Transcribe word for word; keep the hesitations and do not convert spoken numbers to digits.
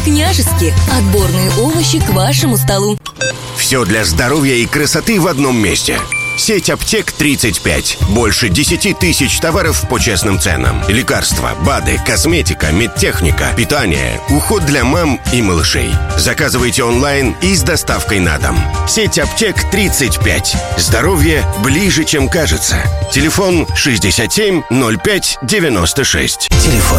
Княжеские отборные овощи к вашему столу. Все для здоровья и красоты в одном месте. Сеть аптек тридцать пять. Больше десяти тысяч товаров по честным ценам. Лекарства, БАДы, косметика, медтехника, питание, уход для мам и малышей. Заказывайте онлайн и с доставкой на дом. Сеть аптек тридцать пять. Здоровье ближе, чем кажется. Телефон шестьдесят семь ноль пять девяносто шесть. Телефон